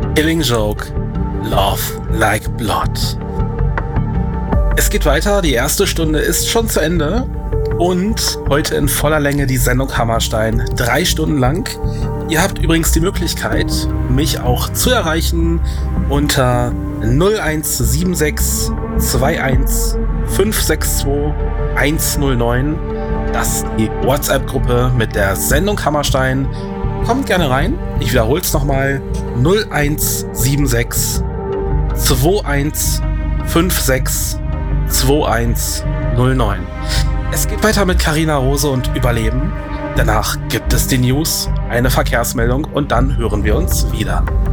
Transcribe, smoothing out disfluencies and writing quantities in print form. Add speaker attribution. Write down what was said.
Speaker 1: Killing Joke, Love Like Blood. Es geht weiter, die erste Stunde ist schon zu Ende und heute in voller Länge die Sendung Hammerstein, 3 Stunden lang. Ihr habt übrigens die Möglichkeit, mich auch zu erreichen unter 0176 21 562 109. Das ist die WhatsApp-Gruppe mit der Sendung Hammerstein. Kommt gerne rein. Ich wiederhole es nochmal. 0176 21 56 2109. Es geht weiter mit Carina Rose und Überleben. Danach gibt es die News, eine Verkehrsmeldung und dann hören wir uns wieder.